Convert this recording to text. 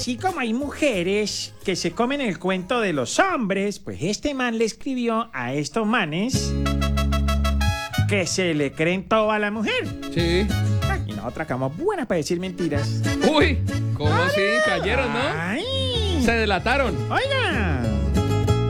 así como hay mujeres que se comen el cuento de los hombres, pues este man le escribió a estos manes que se le creen todo a la mujer. Sí. Y nosotros acabamos buenas para decir mentiras. Uy, ¿cómo así? Cayeron, ¿no? ¡Ay! Se delataron. ¡Oiga!